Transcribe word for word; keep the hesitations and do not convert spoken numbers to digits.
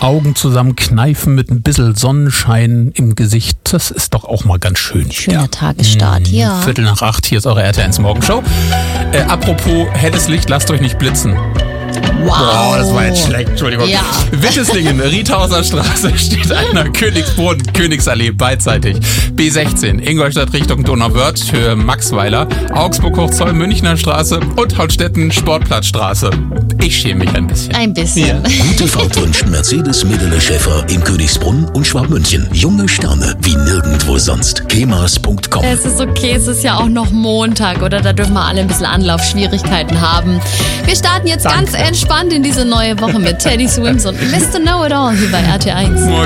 Augen zusammenkneifen mit ein bisschen Sonnenschein im Gesicht. Das ist doch auch mal ganz schön. Schöner ja. Tagesstart, hm, ja. Viertel nach acht, hier ist eure R T eins Morgenshow. Äh, apropos helles Licht, lasst euch nicht blitzen. Wow. Wow, das war jetzt schlecht, Entschuldigung. Ja. Witteslingen, Riethauser Straße steht einer, Königsbrunn, Königsallee beidseitig. B sechzehn, Ingolstadt Richtung Donauwörth für Maxweiler, Augsburg Hochzoll, Münchner Straße und Holstetten Sportplatzstraße. Ich schäme mich ein bisschen. Ein bisschen. Ja. Gute Fahrt wünscht Mercedes Medele Schäfer in Königsbrunn und Schwabmünchen. Junge Sterne wie nirgendwo sonst. kemas punkt com. Es ist okay, es ist ja auch noch Montag, oder? Da dürfen wir alle ein bisschen Anlaufschwierigkeiten haben. Wir starten jetzt Danke. ganz entspannt in diese neue Woche mit Teddy Swims und Mister Know-It-All hier bei R T eins.